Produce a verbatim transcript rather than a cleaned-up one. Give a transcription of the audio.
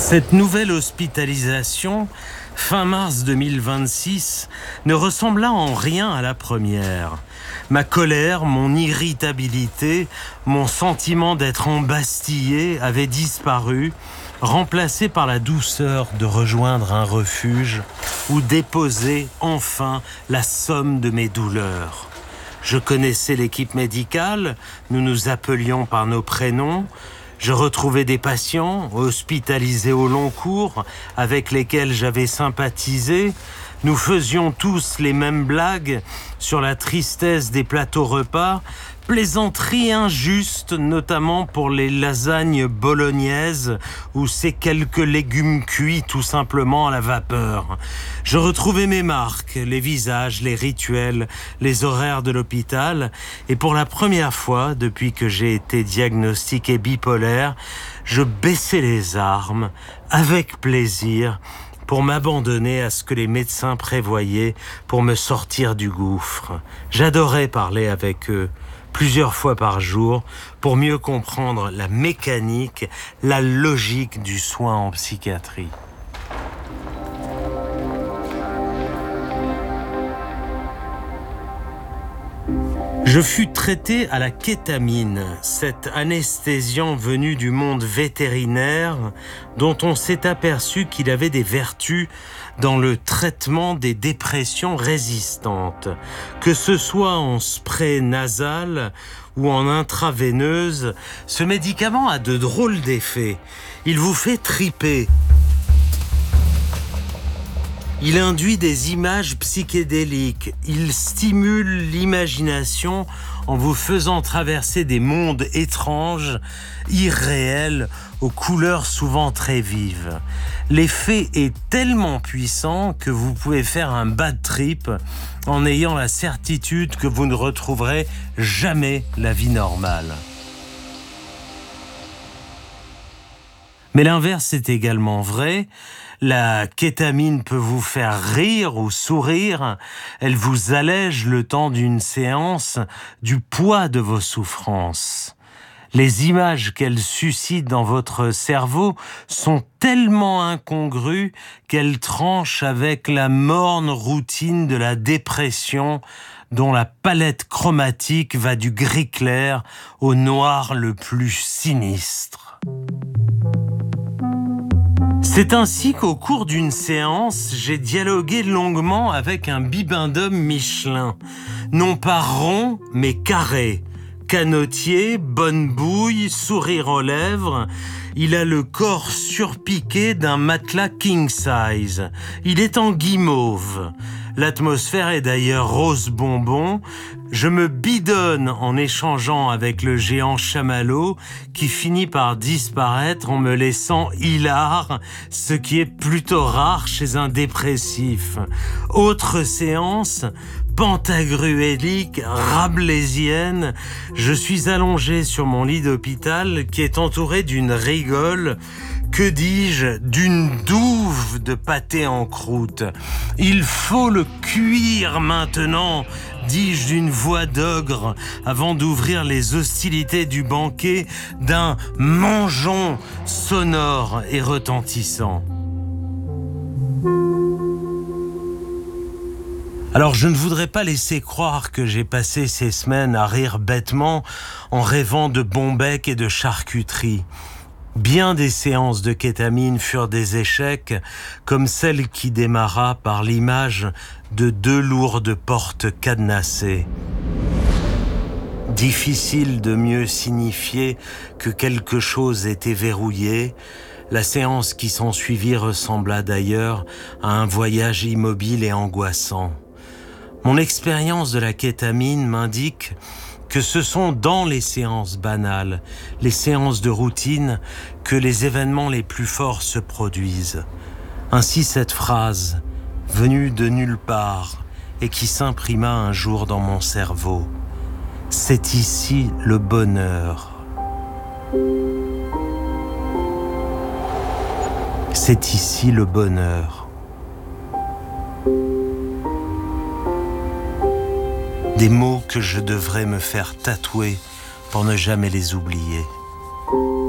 Cette nouvelle hospitalisation, fin mars deux mille vingt-six, ne ressembla en rien à la première. Ma colère, mon irritabilité, mon sentiment d'être embastillé avaient disparu, remplacés par la douceur de rejoindre un refuge où déposer enfin la somme de mes douleurs. Je connaissais l'équipe médicale, nous nous appelions par nos prénoms. Je retrouvais des patients hospitalisés au long cours avec lesquels j'avais sympathisé. Nous faisions tous les mêmes blagues sur la tristesse des plateaux repas, plaisanteries injustes notamment pour les lasagnes bolognaises ou ces quelques légumes cuits tout simplement à la vapeur. Je retrouvais mes marques, les visages, les rituels, les horaires de l'hôpital et pour la première fois depuis que j'ai été diagnostiqué bipolaire, je baissais les armes avec plaisir pour m'abandonner à ce que les médecins prévoyaient pour me sortir du gouffre. J'adorais parler avec eux plusieurs fois par jour pour mieux comprendre la mécanique, la logique du soin en psychiatrie. Je fus traité à la kétamine, cet anesthésiant venu du monde vétérinaire dont on s'est aperçu qu'il avait des vertus dans le traitement des dépressions résistantes. Que ce soit en spray nasal ou en intraveineuse, ce médicament a de drôles d'effets. Il vous fait triper. Il induit des images psychédéliques, il stimule l'imagination en vous faisant traverser des mondes étranges, irréels, aux couleurs souvent très vives. L'effet est tellement puissant que vous pouvez faire un bad trip en ayant la certitude que vous ne retrouverez jamais la vie normale. Mais l'inverse est également vrai. La kétamine peut vous faire rire ou sourire. Elle vous allège le temps d'une séance du poids de vos souffrances. Les images qu'elle suscite dans votre cerveau sont tellement incongrues qu'elles tranchent avec la morne routine de la dépression dont la palette chromatique va du gris clair au noir le plus sinistre. C'est ainsi qu'au cours d'une séance, j'ai dialogué longuement avec un bibendum Michelin, non pas rond, mais carré. Canotier, bonne bouille, sourire aux lèvres, il a le corps surpiqué d'un matelas king size. Il est en guimauve. L'atmosphère est d'ailleurs rose bonbon. Je me bidonne en échangeant avec le géant chamallow qui finit par disparaître en me laissant hilar, ce qui est plutôt rare chez un dépressif. Autre séance, pantagruélique, rabelaisienne, je suis allongé sur mon lit d'hôpital qui est entouré d'une rigole, que dis-je, d'une douve de pâté en croûte. Il faut le cuire maintenant, dis-je d'une voix d'ogre, avant d'ouvrir les hostilités du banquet d'un mangeon sonore et retentissant. Alors je ne voudrais pas laisser croire que j'ai passé ces semaines à rire bêtement en rêvant de bons becs et de charcuterie. Bien des séances de kétamine furent des échecs, comme celle qui démarra par l'image de deux lourdes portes cadenassées. Difficile de mieux signifier que quelque chose était verrouillé. La séance qui s'ensuivit ressembla d'ailleurs à un voyage immobile et angoissant. Mon expérience de la kétamine m'indique que ce sont dans les séances banales, les séances de routine, que les événements les plus forts se produisent. Ainsi cette phrase, venue de nulle part et qui s'imprima un jour dans mon cerveau. C'est ici le bonheur. C'est ici le bonheur. Des mots que je devrais me faire tatouer pour ne jamais les oublier.